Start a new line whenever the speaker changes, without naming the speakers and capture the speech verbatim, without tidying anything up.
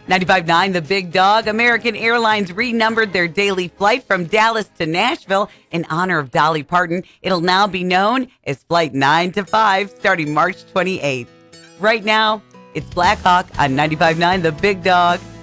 ninety-five point nine The Big Dog. American Airlines renumbered their daily flight from Dallas to Nashville in honor of Dolly Parton. It'll now be known as Flight nine to five starting March twenty-eighth. Right now, it's Black Hawk on ninety-five point nine The Big Dog.